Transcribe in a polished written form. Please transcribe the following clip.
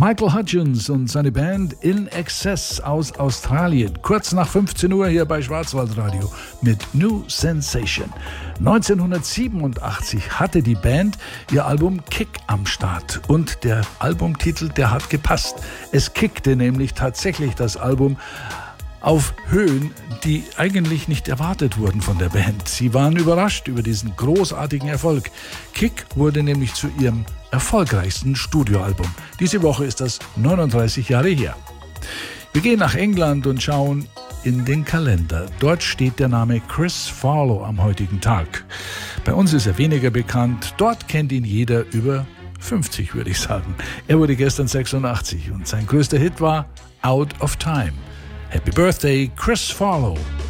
Michael Hutchence und seine Band In Excess aus Australien. Kurz nach 15 Uhr hier bei Schwarzwaldradio mit New Sensation. 1987 hatte die Band ihr Album Kick am Start. Und der Albumtitel, der hat gepasst. Es kickte nämlich tatsächlich das Album auf Höhen, die eigentlich nicht erwartet wurden von der Band. Sie waren überrascht über diesen großartigen Erfolg. Kick wurde nämlich zu ihrem erfolgreichsten Studioalbum. Diese Woche ist das 39 Jahre her. Wir gehen nach England und schauen in den Kalender. Dort steht der Name Chris Farlowe am heutigen Tag. Bei uns ist er weniger bekannt. Dort kennt ihn jeder über 50, würde ich sagen. Er wurde gestern 86 und sein größter Hit war Out of Time. Happy Birthday, Chris Farlowe.